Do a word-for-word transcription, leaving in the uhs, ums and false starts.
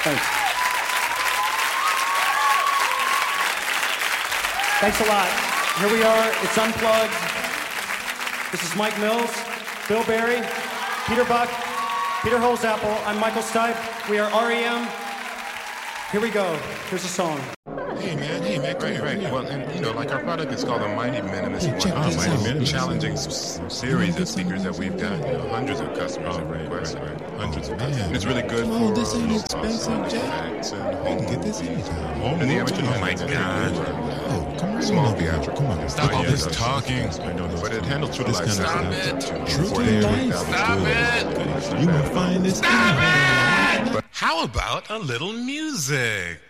Thanks. Thanks a lot. Here we are. It's Unplugged. This is Mike Mills, Bill Berry, Peter Buck, Peter Holzapfel. I'm Michael Stipe. We are R E M. Here we go. Here's a song. Hey man, hey man, right, right. Well, and you know, like our product is called the Mighty Minimus. Hey, check oh, this Mighty out. Challenging s- series of speakers that we've got. You know, hundreds of customers Oh, have right, requested. right, right. Hundreds of Man. customers. And it's really good Oh, for this ain't uh, expensive, Jack. effects and You home can get this movies. anytime. Home and the amateur Oh my God. Oh, come on. Small over. theatrical. Come on. Stop all all this this talking. But it handles true to This life. kind of sound. stuff. To True to forty, life. forty thousand Stop good. it. You will find this. Stop it! How about a little music?